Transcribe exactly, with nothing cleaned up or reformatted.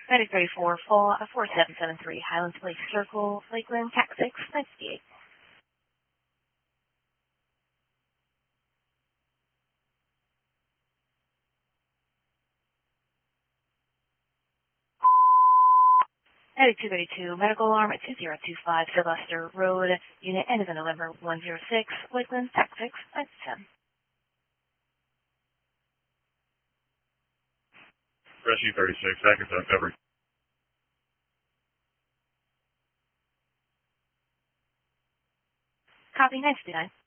Medic thirty-four, full, uh, four seven seven three, Highlands Place Circle, Lakeland, tax six, nine fifty-eight. Medic two thirty-two, medical alarm at two zero two five, Sylvester Road, unit end of the November one zero six, Lakeland, tax six, nine seven. Rescue thirty-six, seconds on coverage. Copy, nine fifty-nine.